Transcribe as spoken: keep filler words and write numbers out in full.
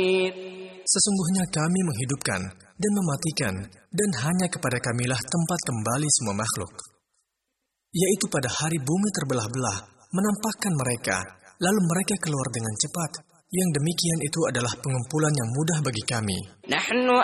Sesungguhnya kami menghidupkan dan mematikan, dan hanya kepada kamilah tempat kembali semua makhluk. Yaitu pada hari bumi terbelah-belah, menampakkan mereka, lalu mereka keluar dengan cepat. Yang demikian itu adalah pengumpulan yang mudah bagi kami.